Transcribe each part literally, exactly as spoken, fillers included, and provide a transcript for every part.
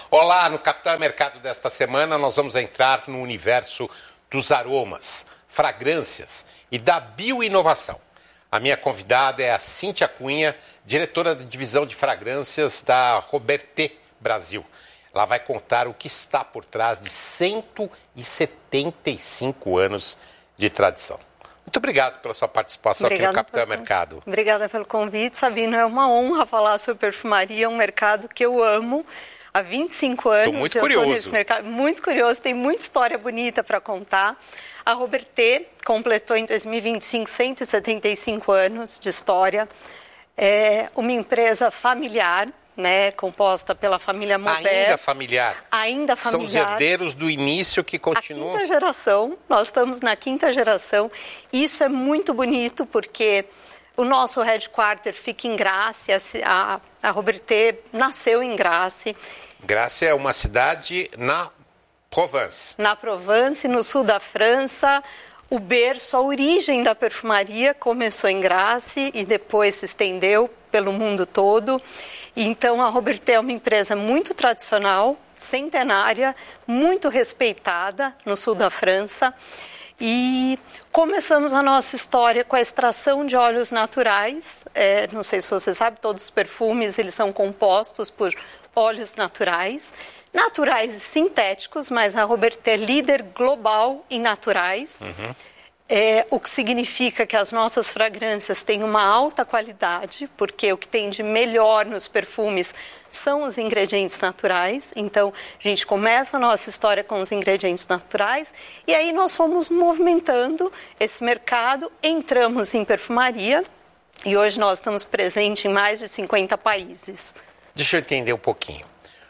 Olá, no Capital Mercado desta semana nós vamos entrar no universo dos aromas, fragrâncias e da bioinovação. A minha convidada é a Cíntia Cunha, diretora da divisão de fragrâncias da Robertet Brasil. Ela vai contar o que está por trás de cento e setenta e cinco anos de tradição. Muito obrigado pela sua participação Obrigada aqui no Capital pelo... Mercado. Obrigada pelo convite, Sabino. É uma honra falar sobre perfumaria, um mercado que eu amo há vinte e cinco anos. Estou muito curioso. Nesse mercado, muito curioso, tem muita história bonita para contar. A Robertet completou em dois mil e vinte e cinco cento e setenta e cinco anos de história. É uma empresa familiar, né, composta pela família Maubert. Ainda familiar. Ainda familiar. São os herdeiros do início que continuam. A quinta geração, nós estamos na quinta geração. Isso é muito bonito porque o nosso headquarter fica em Grasse, a, a Robertet nasceu em Grasse. Grasse é uma cidade na Provence. Na Provence, no sul da França. O berço, a origem da perfumaria começou em Grasse e depois se estendeu pelo mundo todo. Então, a Robertet é uma empresa muito tradicional, centenária, muito respeitada no sul da França. E começamos a nossa história com a extração de óleos naturais. É, não sei se você sabe, todos os perfumes eles são compostos por óleos naturais. Naturais e sintéticos, mas a Robertet é líder global em naturais. Uhum. É, o que significa que as nossas fragrâncias têm uma alta qualidade, porque o que tem de melhor nos perfumes são os ingredientes naturais. Então, a gente começa a nossa história com os ingredientes naturais e aí nós fomos movimentando esse mercado, entramos em perfumaria e hoje nós estamos presentes em mais de cinquenta países. Deixa eu entender um pouquinho.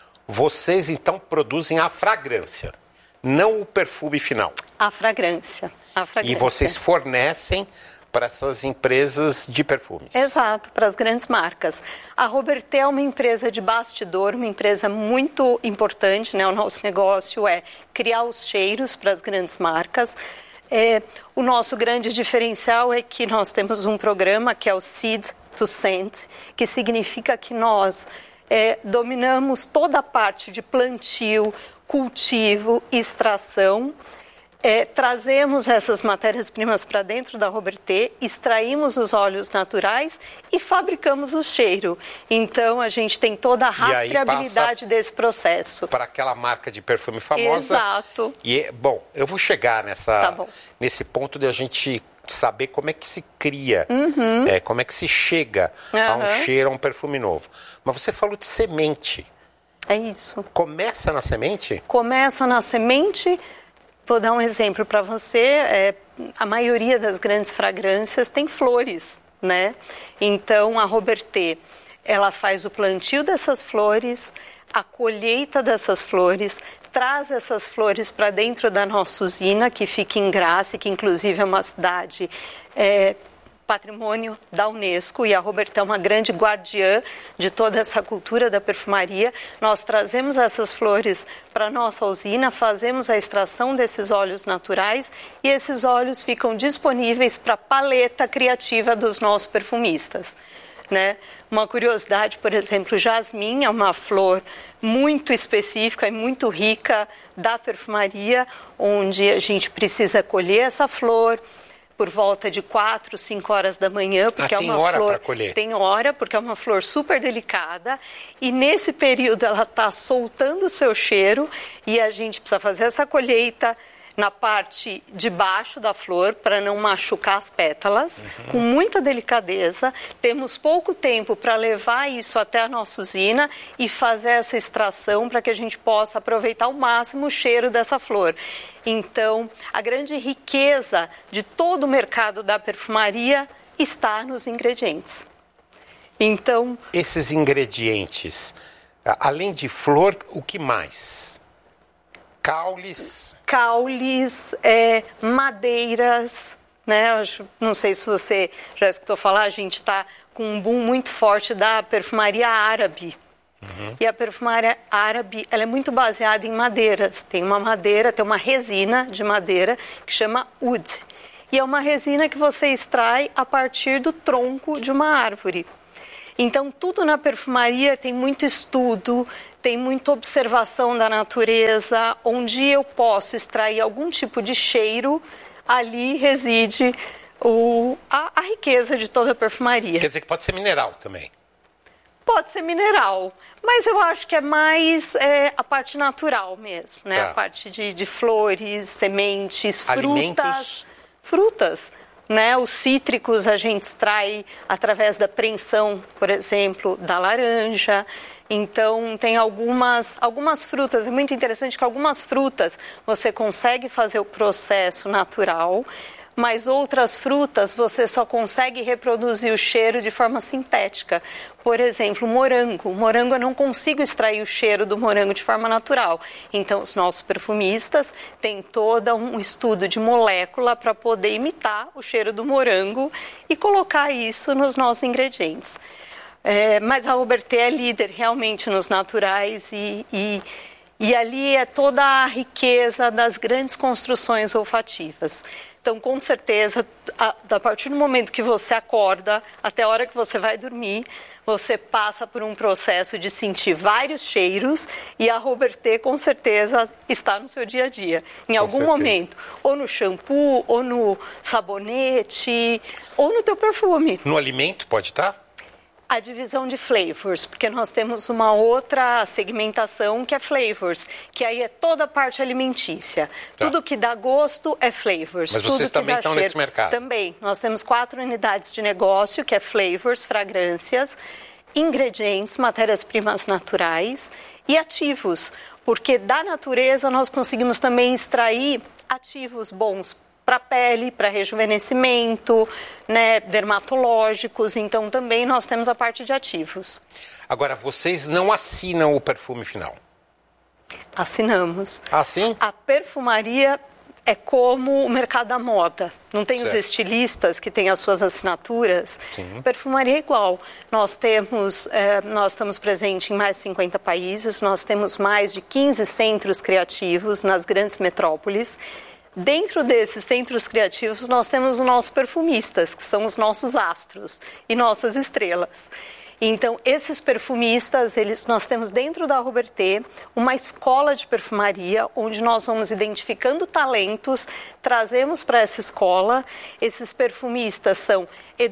Vocês, então, produzem a fragrância, não o perfume final. A fragrância. A fragrância. E vocês fornecem para essas empresas de perfumes. Exato, para as grandes marcas. A Robertet é uma empresa de bastidor, uma empresa muito importante, né? O nosso negócio é criar os cheiros para as grandes marcas. É, o nosso grande diferencial é que nós temos um programa que é o Seed to Scent, que significa que nós é, dominamos toda a parte de plantio, cultivo e extração. É, trazemos essas matérias-primas para dentro da Robertet, extraímos os óleos naturais e fabricamos o cheiro. Então, a gente tem toda a rastreabilidade desse processo. Para aquela marca de perfume famosa. Exato. E, bom, eu vou chegar nessa, tá bom. nesse ponto de a gente saber como é que se cria, uhum. é, como é que se chega uhum. a um cheiro, a um perfume novo. Mas você falou de semente. É isso. Começa na semente? Começa na semente. Vou dar um exemplo para você. É, a maioria das grandes fragrâncias tem flores, né? Então, a Robertet, ela faz o plantio dessas flores, a colheita dessas flores, traz essas flores para dentro da nossa usina, que fica em Grasse, que inclusive é uma cidade é, patrimônio da Unesco, e a Robertet é uma grande guardiã de toda essa cultura da perfumaria. Nós trazemos essas flores para a nossa usina, fazemos a extração desses óleos naturais e esses óleos ficam disponíveis para a paleta criativa dos nossos perfumistas. Né? Uma curiosidade, por exemplo, o jasmim é uma flor muito específica e muito rica da perfumaria, onde a gente precisa colher essa flor por volta de quatro, cinco horas da manhã, porque ah, é uma tem hora flor. Para colher. Tem hora, porque é uma flor super delicada. E nesse período ela está soltando o seu cheiro e a gente precisa fazer essa colheita na parte de baixo da flor para não machucar as pétalas, uhum. com muita delicadeza. Temos pouco tempo para levar isso até a nossa usina e fazer essa extração para que a gente possa aproveitar ao máximo o cheiro dessa flor. Então, a grande riqueza de todo o mercado da perfumaria está nos ingredientes. Então, esses ingredientes, além de flor, o que mais? Caules? Caules, é, madeiras, né? Eu não sei se você já escutou falar, a gente está com um boom muito forte da perfumaria árabe. Uhum. E a perfumaria árabe, ela é muito baseada em madeiras. Tem uma madeira, tem uma resina de madeira que chama oud. E é uma resina que você extrai a partir do tronco de uma árvore. Então, tudo na perfumaria tem muito estudo, tem muita observação da natureza, onde eu posso extrair algum tipo de cheiro, ali reside o, a, a riqueza de toda a perfumaria. Quer dizer que pode ser mineral também? Pode ser mineral, mas eu acho que é mais é, a parte natural mesmo, né? Tá. A parte de, de flores, sementes, alimentos. frutas. Frutas, né? Os cítricos a gente extrai através da prensação, por exemplo, da laranja. Então, tem algumas, algumas frutas, é muito interessante que algumas frutas você consegue fazer o processo natural, mas outras frutas você só consegue reproduzir o cheiro de forma sintética. Por exemplo, morango. O morango eu não consigo extrair o cheiro do morango de forma natural. Então, os nossos perfumistas têm todo um estudo de molécula para poder imitar o cheiro do morango e colocar isso nos nossos ingredientes. É, mas a Robertet é líder realmente nos naturais e, e, e ali é toda a riqueza das grandes construções olfativas. Então, com certeza, a, a partir do momento que você acorda até a hora que você vai dormir, você passa por um processo de sentir vários cheiros e a Robertet, com certeza, está no seu dia a dia. Em com algum certeza. Momento, ou no shampoo, ou no sabonete, ou no teu perfume. No alimento pode estar? A divisão de flavors, porque nós temos uma outra segmentação que é flavors, que aí é toda a parte alimentícia. Tá. Tudo que dá gosto é flavors. Mas tudo vocês que também dá estão cheiro, nesse mercado? Também. Nós temos quatro unidades de negócio, que é flavors, fragrâncias, ingredientes, matérias-primas naturais e ativos, porque da natureza nós conseguimos também extrair ativos bons para a pele, para rejuvenescimento, né, dermatológicos, então também nós temos a parte de ativos. Agora, vocês não assinam o perfume final? Assinamos. Ah, sim? A perfumaria é como o mercado da moda. Não tem certo. Os estilistas que têm as suas assinaturas? Sim. Perfumaria é igual. Nós temos, é, nós estamos presentes em mais de cinquenta países, nós temos mais de quinze centros criativos nas grandes metrópoles. Dentro desses centros criativos, nós temos os nossos perfumistas, que são os nossos astros e nossas estrelas. Então, esses perfumistas, eles, nós temos dentro da Robertet uma escola de perfumaria, onde nós vamos identificando talentos, trazemos para essa escola. Esses perfumistas são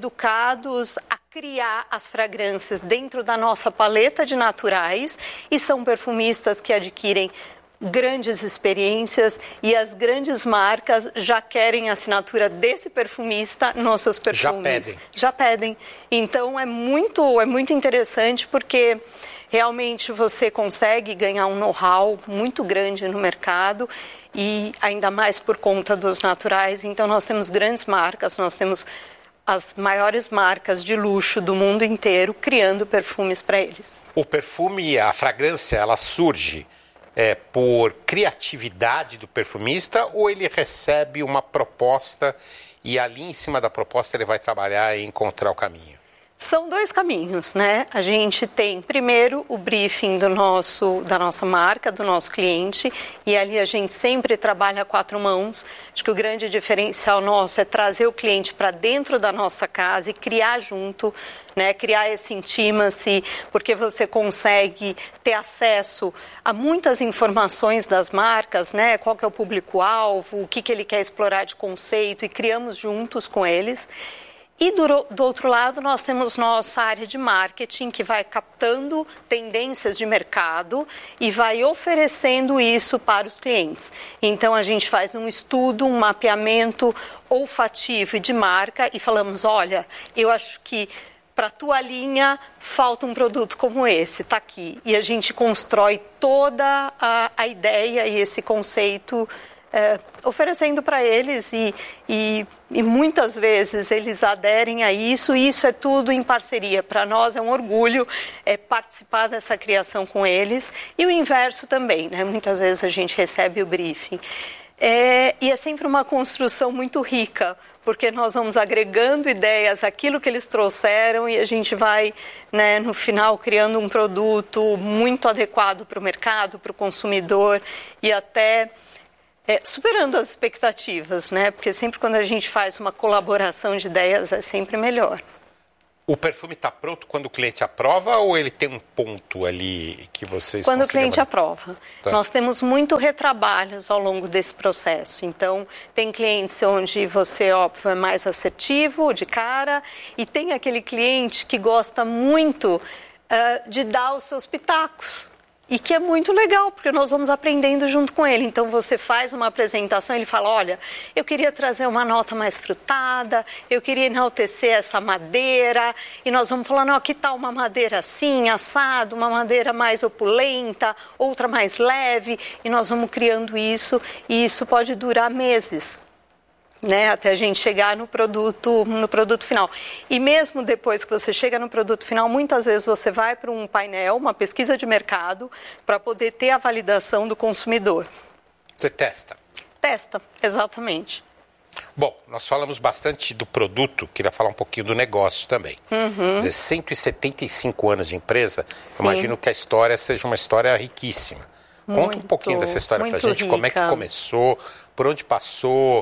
educados a criar as fragrâncias dentro da nossa paleta de naturais e são perfumistas que adquirem grandes experiências e as grandes marcas já querem a assinatura desse perfumista nos seus perfumes. Já pedem. Já pedem. Então é muito, é muito interessante porque realmente você consegue ganhar um know-how muito grande no mercado e ainda mais por conta dos naturais. Então nós temos grandes marcas, nós temos as maiores marcas de luxo do mundo inteiro criando perfumes para eles. O perfume, a fragrância, ela surge É, por criatividade do perfumista ou ele recebe uma proposta e ali em cima da proposta ele vai trabalhar e encontrar o caminho? São dois caminhos, né? A gente tem primeiro o briefing do nosso, da nossa marca, do nosso cliente, e ali a gente sempre trabalha a quatro mãos. Acho que o grande diferencial nosso é trazer o cliente para dentro da nossa casa e criar junto, né? Criar esse intimacy, porque você consegue ter acesso a muitas informações das marcas, né? Qual que é o público-alvo, o que, que ele quer explorar de conceito, e criamos juntos com eles. E do, do outro lado, nós temos nossa área de marketing, que vai captando tendências de mercado e vai oferecendo isso para os clientes. Então, a gente faz um estudo, um mapeamento olfativo e de marca e falamos, olha, eu acho que para a tua linha falta um produto como esse, está aqui. E a gente constrói toda a, a ideia e esse conceito É, oferecendo para eles e, e, e muitas vezes eles aderem a isso e isso é tudo em parceria. Para nós é um orgulho é, participar dessa criação com eles e o inverso também, né? Muitas vezes a gente recebe o briefing. É, e é sempre uma construção muito rica, porque nós vamos agregando ideias àquilo que eles trouxeram e a gente vai, né, no final, criando um produto muito adequado para o mercado, para o consumidor e até É, superando as expectativas, né? Porque sempre quando a gente faz uma colaboração de ideias é sempre melhor. O perfume está pronto quando o cliente aprova ou ele tem um ponto ali que vocês Quando o cliente avaliar? aprova. Tá. Nós temos muito retrabalhos ao longo desse processo. Então, tem clientes onde você, óbvio, é mais assertivo, de cara, e tem aquele cliente que gosta muito uh, de dar os seus pitacos. E que é muito legal, porque nós vamos aprendendo junto com ele. Então, você faz uma apresentação, ele fala, olha, eu queria trazer uma nota mais frutada, eu queria enaltecer essa madeira, e nós vamos falar, não, que tal uma madeira assim, assado, uma madeira mais opulenta, outra mais leve, e nós vamos criando isso, e isso pode durar meses. Né, até a gente chegar no produto, no produto final. E mesmo depois que você chega no produto final, muitas vezes você vai para um painel, uma pesquisa de mercado, para poder ter a validação do consumidor. Você testa? Testa, exatamente. Bom, nós falamos bastante do produto, queria falar um pouquinho do negócio também. Uhum. Quer dizer, cento e setenta e cinco anos de empresa, Sim. imagino que a história seja uma história riquíssima. Conta Muito, um pouquinho dessa história para a gente, rica. Como é que começou, por onde passou...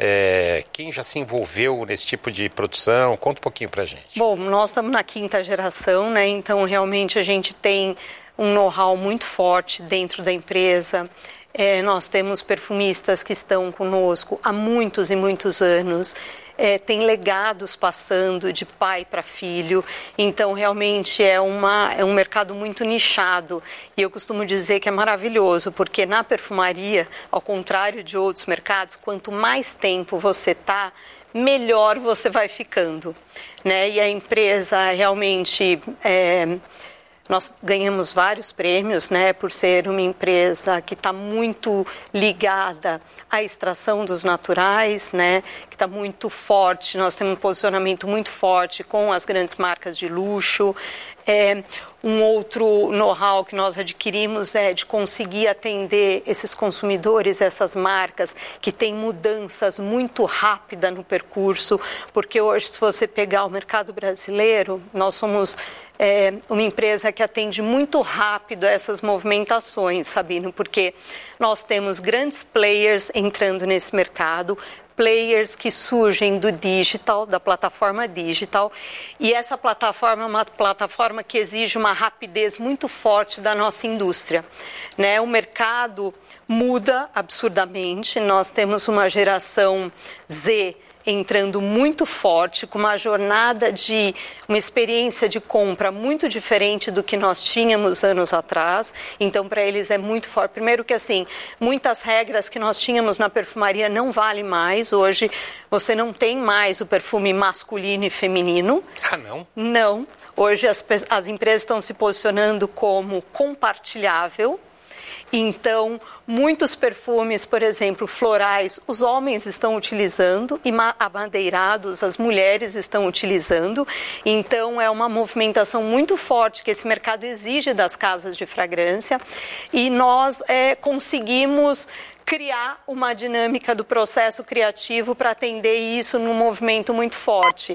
É, quem já se envolveu nesse tipo de produção? Conta um pouquinho pra gente. Bom, nós estamos na quinta geração, né? Então realmente a gente tem um know-how muito forte dentro da empresa. É, nós temos perfumistas que estão conosco há muitos e muitos anos. É, tem legados passando de pai para filho, então realmente é, uma, é um mercado muito nichado e eu costumo dizer que é maravilhoso, porque na perfumaria, ao contrário de outros mercados, quanto mais tempo você está, melhor você vai ficando, né? E a empresa realmente... É, nós ganhamos vários prêmios, né, por ser uma empresa que está muito ligada à extração dos naturais, né, que está muito forte. Nós temos um posicionamento muito forte com as grandes marcas de luxo. É, um outro know-how que nós adquirimos é de conseguir atender esses consumidores, essas marcas que têm mudanças muito rápidas no percurso, porque hoje, se você pegar o mercado brasileiro, nós somos é, uma empresa que atende muito rápido a essas movimentações, Sabino, porque nós temos grandes players entrando nesse mercado, players que surgem do digital, da plataforma digital, e essa plataforma é uma plataforma que exige uma rapidez muito forte da nossa indústria, né? O mercado muda absurdamente, nós temos uma geração Z entrando muito forte, com uma jornada de uma experiência de compra muito diferente do que nós tínhamos anos atrás. Então, para eles é muito forte. Primeiro que, assim, muitas regras que nós tínhamos na perfumaria não valem mais. Hoje, você não tem mais o perfume masculino e feminino. Ah, não? Não. Hoje, as, as empresas estão se posicionando como compartilhável. Então, muitos perfumes, por exemplo, florais, os homens estão utilizando e amadeirados, as mulheres estão utilizando. Então, é uma movimentação muito forte que esse mercado exige das casas de fragrância e nós é, conseguimos criar uma dinâmica do processo criativo para atender isso num movimento muito forte.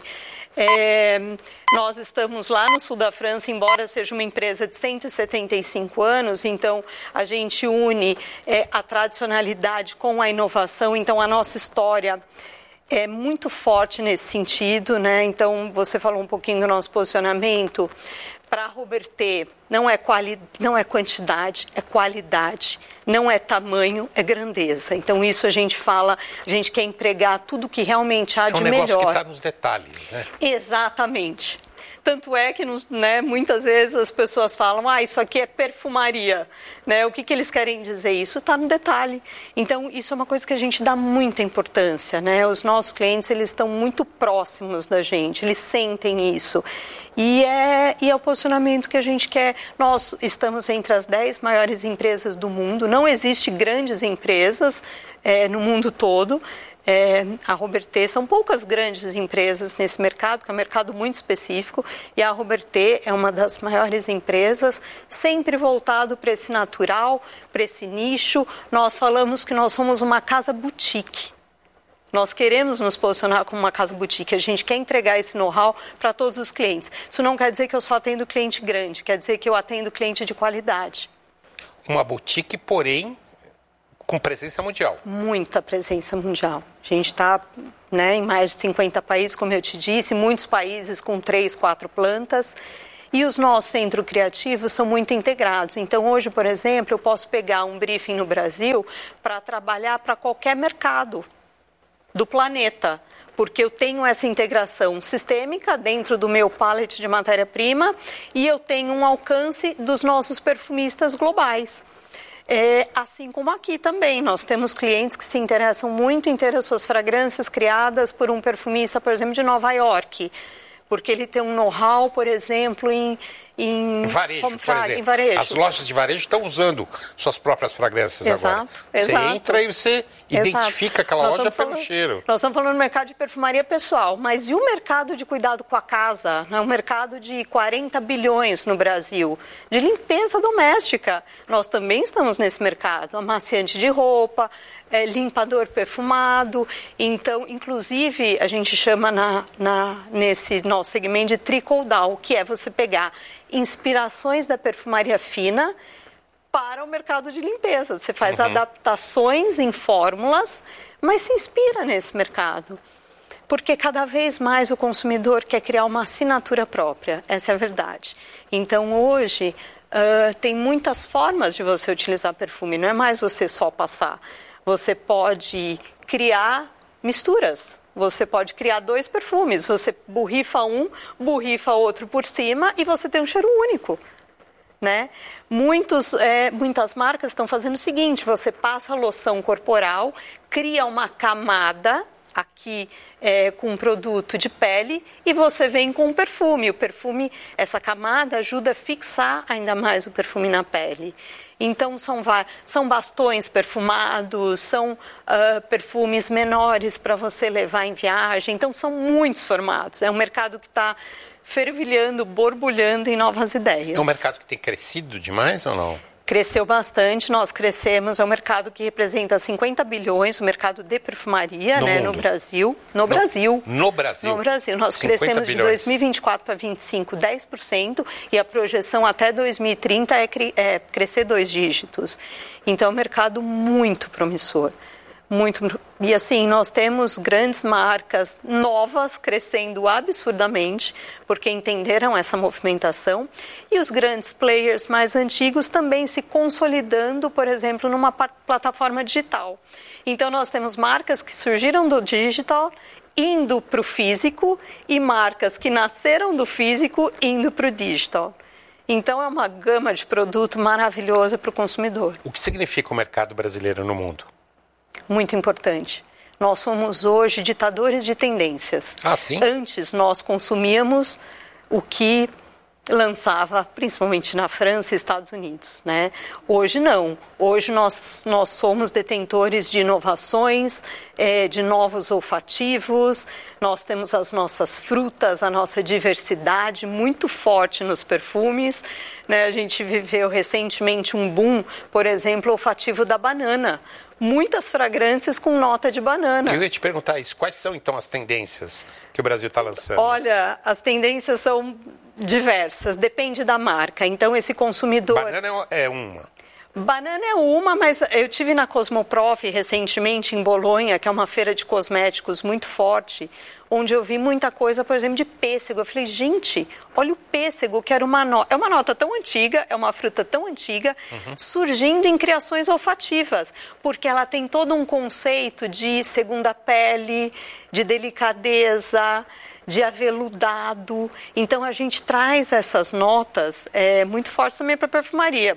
É, nós estamos lá no sul da França, embora seja uma empresa de cento e setenta e cinco anos, então a gente une é, a tradicionalidade com a inovação, então a nossa história é muito forte nesse sentido, né? Então você falou um pouquinho do nosso posicionamento. Para a Robertet, não é, quali... não é quantidade, é qualidade. Não é tamanho, é grandeza. Então, isso a gente fala, a gente quer empregar tudo que realmente há de melhor. É um negócio que está nos detalhes, né? Exatamente. Tanto é que, né, muitas vezes as pessoas falam, ah, isso aqui é perfumaria, né? O que, que eles querem dizer? Isso está no detalhe. Então, isso é uma coisa que a gente dá muita importância, né? Os nossos clientes, eles estão muito próximos da gente, eles sentem isso. E é, e é o posicionamento que a gente quer. Nós estamos entre as dez maiores empresas do mundo, não existe grandes empresas é, no mundo todo. É, a Robertet, são poucas grandes empresas nesse mercado, que é um mercado muito específico, e a Robertet é uma das maiores empresas, sempre voltado para esse natural, para esse nicho. Nós falamos que nós somos uma casa boutique. Nós queremos nos posicionar como uma casa boutique, a gente quer entregar esse know-how para todos os clientes. Isso não quer dizer que eu só atendo cliente grande, quer dizer que eu atendo cliente de qualidade. Uma boutique, porém, com presença mundial. Muita presença mundial. A gente está, né, em mais de cinquenta países, como eu te disse, muitos países com três, quatro plantas. E os nossos centros criativos são muito integrados. Então, hoje, por exemplo, eu posso pegar um briefing no Brasil para trabalhar para qualquer mercado do planeta, porque eu tenho essa integração sistêmica dentro do meu pallet de matéria-prima e eu tenho um alcance dos nossos perfumistas globais. É, assim como aqui também, nós temos clientes que se interessam muito em ter as suas fragrâncias criadas por um perfumista, por exemplo, de Nova York, porque ele tem um know-how, por exemplo, em... Em varejo, comprar, por exemplo. Em varejo. As lojas de varejo estão usando suas próprias fragrâncias exato, agora. Você exato. entra e você Exato. identifica aquela nós loja pelo falando, cheiro. Nós estamos falando do mercado de perfumaria pessoal, mas e o mercado de cuidado com a casa? É um mercado de quarenta bilhões no Brasil, de limpeza doméstica. Nós também estamos nesse mercado, amaciante de roupa, é, limpador perfumado. Então, inclusive, a gente chama na, na, nesse nosso segmento de trickle down, que é você pegar inspirações da perfumaria fina para o mercado de limpeza. Você faz uhum. adaptações em fórmulas, mas se inspira nesse mercado. Porque cada vez mais o consumidor quer criar uma assinatura própria. Essa é a verdade. Então, hoje, uh, tem muitas formas de você utilizar perfume. Não é mais você só passar. Você pode criar misturas. Você pode criar dois perfumes, você borrifa um, borrifa outro por cima e você tem um cheiro único, né? Muitos, é, muitas marcas estão fazendo o seguinte, você passa a loção corporal, cria uma camada aqui é, com um produto de pele e você vem com um perfume. O perfume, essa camada ajuda a fixar ainda mais o perfume na pele. Então, são, são bastões perfumados, são uh, perfumes menores para você levar em viagem. Então, são muitos formatos. É um mercado que está fervilhando, borbulhando em novas ideias. É um mercado que tem crescido demais ou não? Cresceu bastante, nós crescemos, é um mercado que representa cinquenta bilhões, o mercado de perfumaria, no, né, mundo. no Brasil. No, no Brasil. No Brasil? No Brasil. Nós crescemos bilhões. De dois mil e vinte e quatro para vinte e cinco, dez por cento, e a projeção até dois mil e trinta é, é crescer dois dígitos. Então, é um mercado muito promissor. Muito, e assim, nós temos grandes marcas novas crescendo absurdamente, porque entenderam essa movimentação, e os grandes players mais antigos também se consolidando, por exemplo, numa plataforma digital. Então, nós temos marcas que surgiram do digital, indo para o físico, e marcas que nasceram do físico, indo para o digital. Então, é uma gama de produto maravilhosa para o consumidor. O que significa o mercado brasileiro no mundo? Muito importante. Nós somos hoje ditadores de tendências. Ah, sim? Antes nós consumíamos o que lançava, principalmente na França e Estados Unidos, né? Hoje não. Hoje nós, nós somos detentores de inovações, é, de novos olfativos, nós temos as nossas frutas, a nossa diversidade muito forte nos perfumes, né? A gente viveu recentemente um boom, por exemplo, olfativo da banana. Muitas fragrâncias com nota de banana. Eu ia te perguntar isso. Quais são, então, as tendências que o Brasil está lançando? Olha, as tendências são diversas, depende da marca. Então, esse consumidor... Banana é uma. Banana é uma, mas eu tive na Cosmoprof recentemente em Bolonha, que é uma feira de cosméticos muito forte, onde eu vi muita coisa, por exemplo, de pêssego. Eu falei, gente, olha o pêssego, que era uma nota, é uma nota tão antiga, é uma fruta tão antiga, uhum. surgindo em criações olfativas, porque ela tem todo um conceito de segunda pele, de delicadeza, de aveludado. Então, a gente traz essas notas é, muito fortes também para a perfumaria.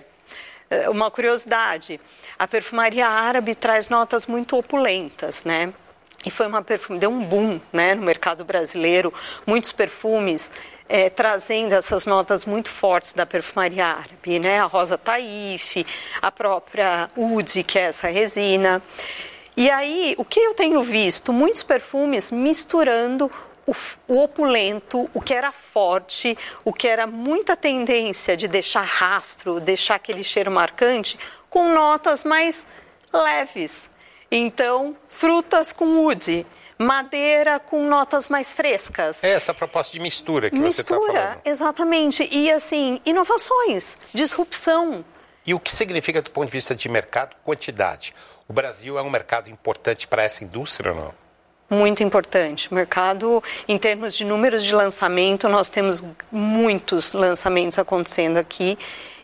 Uma curiosidade, a perfumaria árabe traz notas muito opulentas, né? E foi uma perfume, deu um boom, né, no mercado brasileiro, muitos perfumes é, trazendo essas notas muito fortes da perfumaria árabe, né? A Rosa Taif, a própria Oud, que é essa resina. E aí, o que eu tenho visto? Muitos perfumes misturando O, o opulento, o que era forte, o que era muita tendência de deixar rastro, deixar aquele cheiro marcante, com notas mais leves. Então, frutas com wood, madeira com notas mais frescas. É essa proposta de mistura que mistura, você está falando. Exatamente. E, assim, inovações, disrupção. E o que significa do ponto de vista de mercado, quantidade? O Brasil é um mercado importante para essa indústria ou não? Muito importante. O mercado, em termos de números de lançamento, nós temos muitos lançamentos acontecendo aqui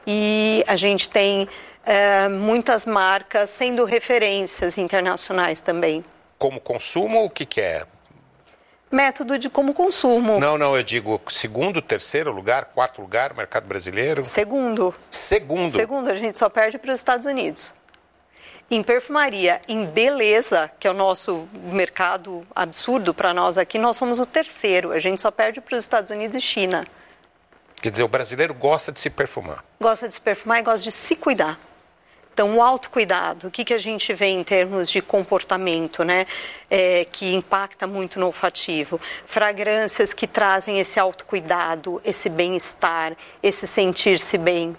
e a gente tem é, muitas marcas sendo referências internacionais também. Como consumo, o que, que é? Método de como consumo. Não, não, eu digo segundo, terceiro lugar, quarto lugar, mercado brasileiro? Segundo. Segundo? Segundo, a gente só perde para os Estados Unidos. Em perfumaria, em beleza, que é o nosso mercado absurdo para nós aqui, nós somos o terceiro. A gente só perde para os Estados Unidos e China. Quer dizer, o brasileiro gosta de se perfumar. Gosta de se perfumar e gosta de se cuidar. Então, o autocuidado, o que, que a gente vê em termos de comportamento, né? É, que impacta muito no olfativo. Fragrâncias que trazem esse autocuidado, esse bem-estar, esse sentir-se bem.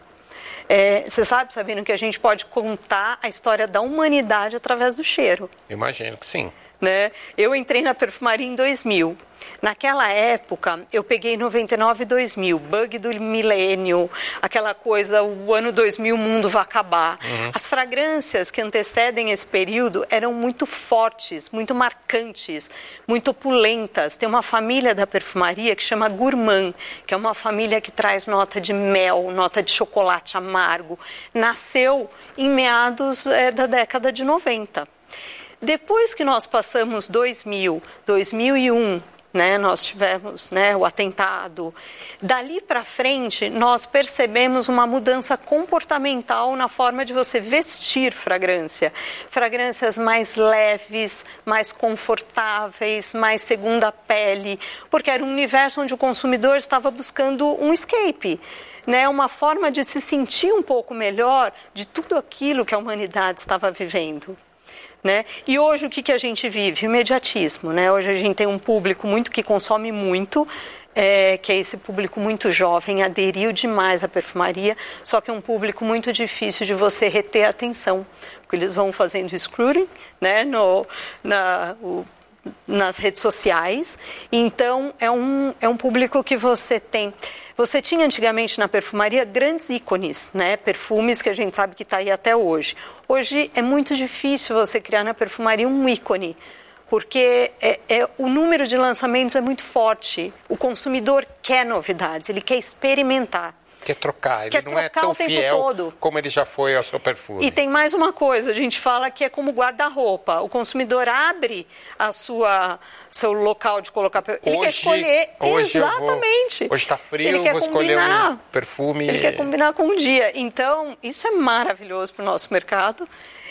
É, você sabe, Sabino, que a gente pode contar a história da humanidade através do cheiro. Imagino que sim. Né? Eu entrei na perfumaria em dois mil. Naquela época, eu peguei noventa e nove e dois mil, bug do milênio, aquela coisa, o ano dois mil, o mundo vai acabar. Uhum. As fragrâncias que antecedem esse período eram muito fortes, muito marcantes, muito opulentas. Tem uma família da perfumaria que chama Gourmand, que é uma família que traz nota de mel, nota de chocolate amargo. Nasceu em meados é, da década de noventa. Depois que nós passamos dois mil, dois mil e um, né, nós tivemos, né, o atentado, dali para frente nós percebemos uma mudança comportamental na forma de você vestir fragrância. Fragrâncias mais leves, mais confortáveis, mais segunda pele, porque era um universo onde o consumidor estava buscando um escape. Né, uma forma de se sentir um pouco melhor de tudo aquilo que a humanidade estava vivendo. Né? E hoje o que, que a gente vive? Imediatismo. Né? Hoje a gente tem um público muito que consome muito, é, que é esse público muito jovem, aderiu demais à perfumaria, só que é um público muito difícil de você reter a atenção, porque eles vão fazendo scrolling, né, no, na, o, nas redes sociais, então é um, é um público que você tem... Você tinha antigamente na perfumaria grandes ícones, né? Perfumes que a gente sabe que está aí até hoje. Hoje é muito difícil você criar na perfumaria um ícone, porque é, é, o número de lançamentos é muito forte. O consumidor quer novidades, ele quer experimentar. Quer trocar, ele quer não é tão fiel todo. Como ele já foi ao seu perfume. E tem mais uma coisa, a gente fala que é como guarda-roupa. O consumidor abre a sua seu local de colocar perfume. Ele hoje, quer escolher hoje exatamente. Eu vou, hoje está frio, ele eu quer vou combinar, escolher um perfume. Ele quer combinar com o dia. Então, isso é maravilhoso para o nosso mercado.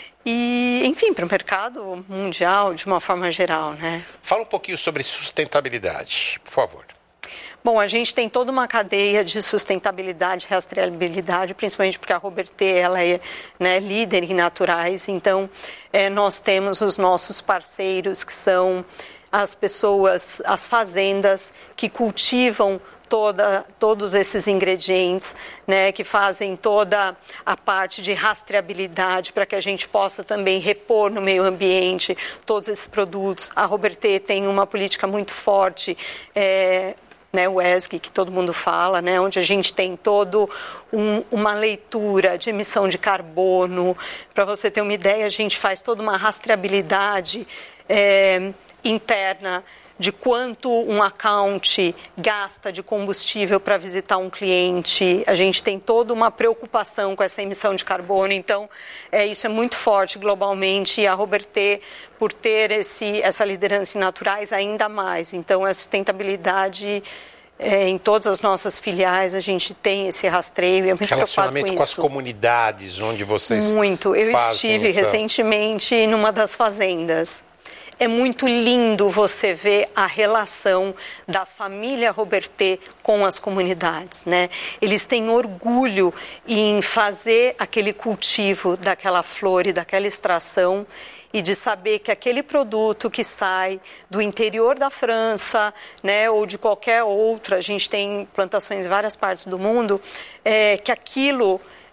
E, enfim, para o mercado mundial, de uma forma geral, né? Fala um pouquinho sobre sustentabilidade, por favor. Bom, a gente tem toda uma cadeia de sustentabilidade, rastreabilidade, principalmente porque a Robertet ela é, né, líder em naturais. Então, é, nós temos os nossos parceiros, que são as pessoas, as fazendas que cultivam toda, todos esses ingredientes, né, que fazem toda a parte de rastreabilidade para que a gente possa também repor no meio ambiente todos esses produtos. A Robertet tem uma política muito forte, é, né, o E S G, que todo mundo fala, né, onde a gente tem todo um, uma leitura de emissão de carbono. Para você ter uma ideia, a gente faz toda uma rastreabilidade é, interna de quanto um account gasta de combustível para visitar um cliente. A gente tem toda uma preocupação com essa emissão de carbono, então é, isso é muito forte globalmente, e a Robertet, por ter esse, essa liderança em naturais, ainda mais. Então, a sustentabilidade... É, em todas as nossas filiais a gente tem esse rastreio, é muito preocupado com isso. Com as comunidades onde vocês Muito. Eu fazem estive essa... recentemente numa das fazendas. É muito lindo você ver a relação da família Robertet com as comunidades, né? Eles têm orgulho em fazer aquele cultivo daquela flor e daquela extração, e de saber que aquele produto que sai do interior da França, né, ou de qualquer outra, a gente tem plantações em várias partes do mundo, é, que aquilo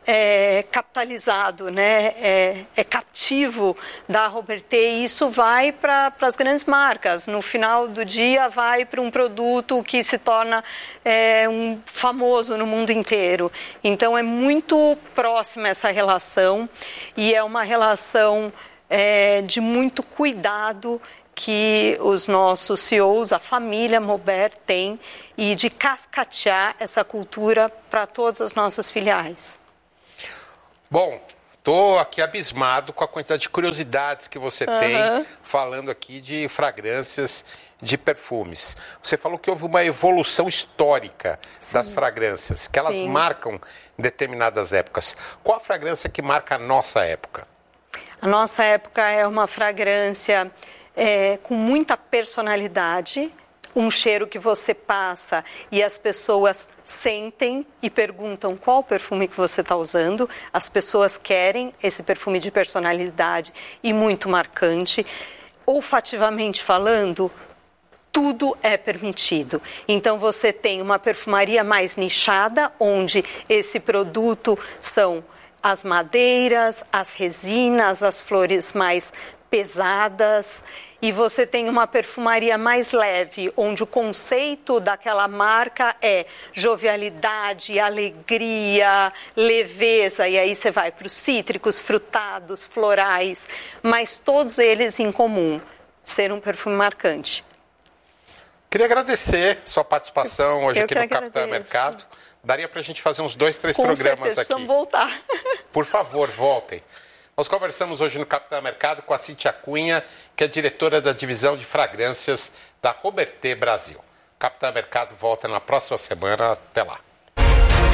é capitalizado, né? é, é captivo da Robertet, e isso vai para as grandes marcas. No final do dia, vai para um produto que se torna é, um famoso no mundo inteiro. Então, é muito próxima essa relação, e é uma relação é, de muito cuidado que os nossos C E Os, a família Maubert tem, e de cascatear essa cultura para todas as nossas filiais. Bom, estou aqui abismado com a quantidade de curiosidades que você uhum. tem falando aqui de fragrâncias, de perfumes. Você falou que houve uma evolução histórica Sim. das fragrâncias, que elas Sim. marcam determinadas épocas. Qual a fragrância que marca a nossa época? A nossa época é uma fragrância é, com muita personalidade, um cheiro que você passa e as pessoas sentem e perguntam qual perfume que você está usando. As pessoas querem esse perfume de personalidade e muito marcante. Olfativamente falando, tudo é permitido. Então você tem uma perfumaria mais nichada, onde esse produto são as madeiras, as resinas, as flores mais pesadas, e você tem uma perfumaria mais leve, onde o conceito daquela marca é jovialidade, alegria, leveza, e aí você vai para os cítricos, frutados, florais, mas todos eles em comum, ser um perfume marcante. Queria agradecer sua participação hoje Eu aqui no Capitão Mercado. Daria para a gente fazer uns dois, três Com programas certeza, aqui. precisamos voltar. Por favor, voltem. Nós conversamos hoje no Capitão Mercado com a Cíntia Cunha, que é diretora da divisão de fragrâncias da Robertet Brasil. Capitão Mercado volta na próxima semana. Até lá.